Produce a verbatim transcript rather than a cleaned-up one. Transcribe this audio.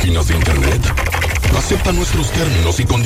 páginas de internet? Acepta nuestros términos y condiciones.